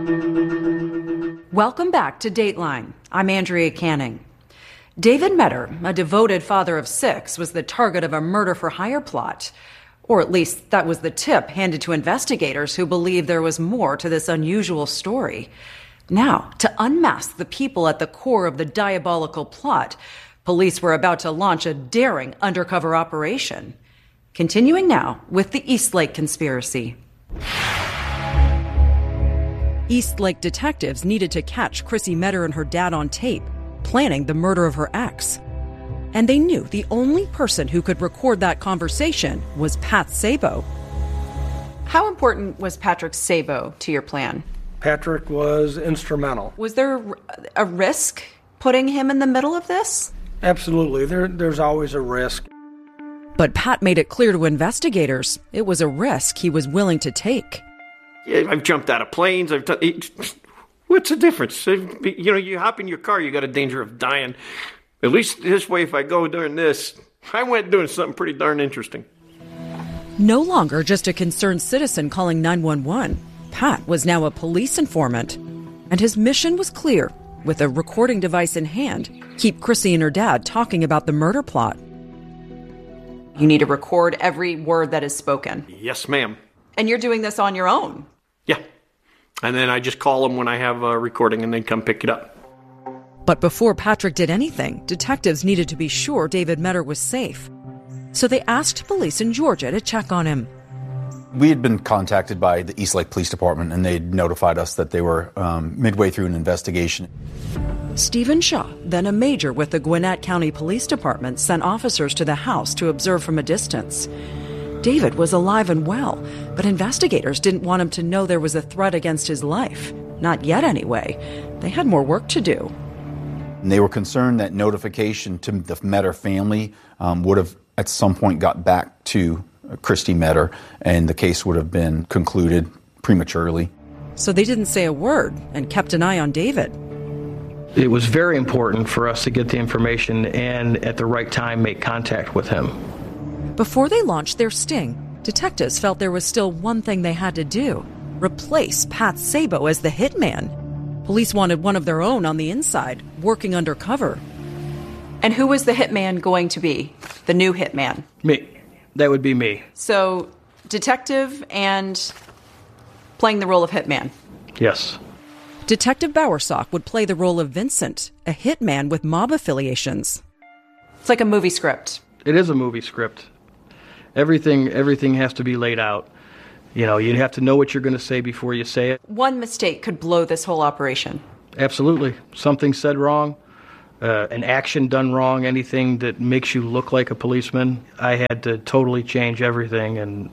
Welcome back to Dateline. I'm Andrea Canning. David Meador, a devoted father of 6, was the target of a murder-for-hire plot. Or at least that was the tip handed to investigators who believed there was more to this unusual story. Now, to unmask the people at the core of the diabolical plot, police were about to launch a daring undercover operation. Continuing now with the Eastlake conspiracy. Eastlake detectives needed to catch Chrissy Meador and her dad on tape, planning the murder of her ex. And they knew the only person who could record that conversation was Pat Sabo. How important was Patrick Sabo to your plan? Patrick was instrumental. Was there a risk putting him in the middle of this? Absolutely. There's always a risk. But Pat made it clear to investigators it was a risk he was willing to take. Yeah, I've jumped out of planes. What's the difference? You hop in your car, you got a danger of dying. At least this way, if I go during this, I went doing something pretty darn interesting. No longer just a concerned citizen calling 911, Pat was now a police informant. And his mission was clear. With a recording device in hand, keep Chrissy and her dad talking about the murder plot. You need to record every word that is spoken. Yes, ma'am. And you're doing this on your own? Yeah. And then I just call them when I have a recording and they come pick it up. But before Patrick did anything, detectives needed to be sure David Meador was safe. So they asked police in Georgia to check on him. We had been contacted by the Eastlake Police Department, and they notified us that they were midway through an investigation. Stephen Shaw, then a major with the Gwinnett County Police Department, sent officers to the house to observe from a distance. David was alive and well, but investigators didn't want him to know there was a threat against his life. Not yet, anyway. They had more work to do. And they were concerned that notification to the Meador family would have at some point got back to Christy Meador, and the case would have been concluded prematurely. So they didn't say a word and kept an eye on David. It was very important for us to get the information and at the right time make contact with him. Before they launched their sting, detectives felt there was still one thing they had to do: replace Pat Sabo as the hitman. Police wanted one of their own on the inside, working undercover. And who was the hitman going to be? The new hitman? Me. That would be me. So, detective and playing the role of hitman? Yes. Detective Bowersock would play the role of Vincent, a hitman with mob affiliations. It's like a movie script. It is a movie script. Everything has to be laid out. You have to know what you're going to say before you say it. One mistake could blow this whole operation. Absolutely. Something said wrong, an action done wrong, anything that makes you look like a policeman. I had to totally change everything, and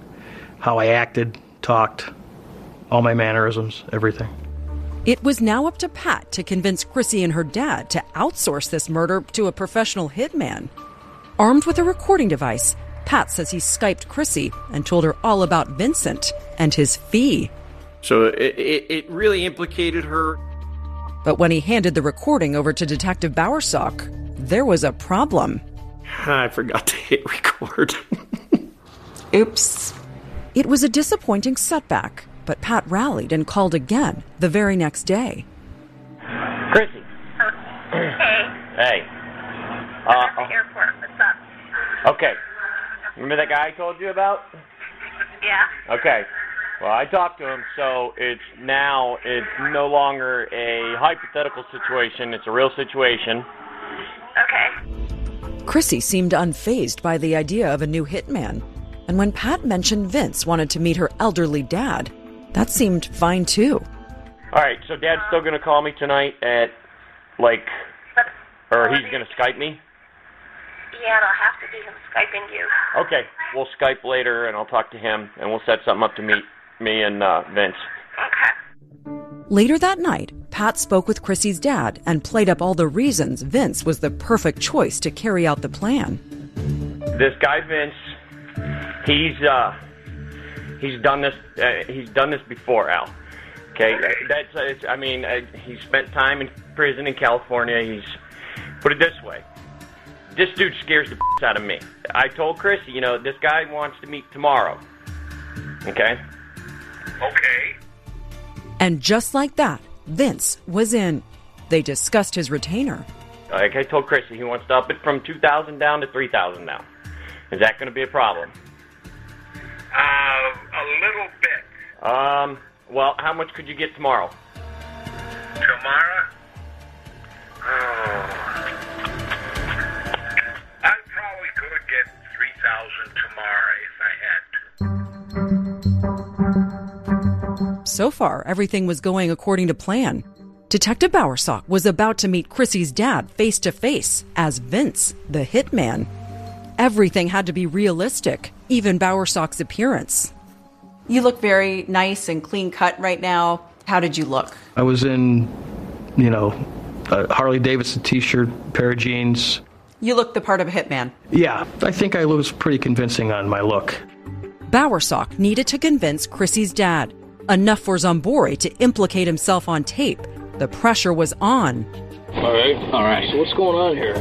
how I acted, talked, all my mannerisms, everything. It was now up to Pat to convince Chrissy and her dad to outsource this murder to a professional hitman. Armed with a recording device, Pat says he Skyped Chrissy and told her all about Vincent and his fee. So it really implicated her. But when he handed the recording over to Detective Bowersock, there was a problem. I forgot to hit record. Oops. It was a disappointing setback, but Pat rallied and called again the very next day. Chrissy. Hey. Hey. I'm at the airport. What's up? Okay. Remember that guy I told you about? Yeah. Okay. Well, I talked to him, so it's no longer a hypothetical situation. It's a real situation. Okay. Chrissy seemed unfazed by the idea of a new hitman. And when Pat mentioned Vince wanted to meet her elderly dad, that seemed fine too. All right, so Dad's still going to call me tonight at, or he's going to Skype me? Yeah, it'll have to be him Skyping you. Okay, we'll Skype later, and I'll talk to him, and we'll set something up to meet me and Vince. Okay. Later that night, Pat spoke with Chrissy's dad and played up all the reasons Vince was the perfect choice to carry out the plan. This guy Vince, he's done this. He's done this before, Al. Okay, he spent time in prison in California. Put it this way. This dude scares the out of me. I told Chrissy, this guy wants to meet tomorrow. Okay? Okay. And just like that, Vince was in. They discussed his retainer. Like I told Chrissy, he wants to up it from $2,000 down to $3,000 now. Is that going to be a problem? A little bit. Well, how much could you get tomorrow? Tomorrow? I probably could get $3,000 tomorrow if I had to. So far, everything was going according to plan. Detective Bowersock was about to meet Chrissy's dad face to face as Vince, the hitman. Everything had to be realistic, even Bowersock's appearance. You look very nice and clean cut right now. How did you look? I was in, a Harley Davidson t-shirt, pair of jeans. You look the part of a hitman. Yeah, I think I was pretty convincing on my look. Bowersock needed to convince Chrissy's dad, enough for Zambori to implicate himself on tape. The pressure was on. All right. So what's going on here?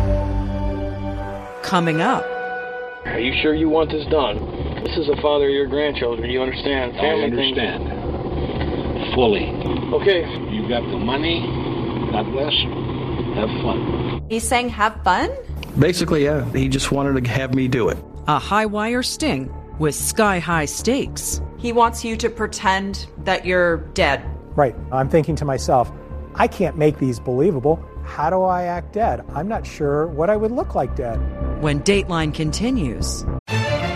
Coming up. Are you sure you want this done? This is the father of your grandchildren. You understand? Family I understand. Fully. Okay. You got the money. God bless. Have fun. He's saying have fun? Basically, yeah. He just wanted to have me do it. A high-wire sting with sky-high stakes. He wants you to pretend that you're dead. Right. I'm thinking to myself, I can't make these believable. How do I act dead? I'm not sure what I would look like dead. When Dateline continues.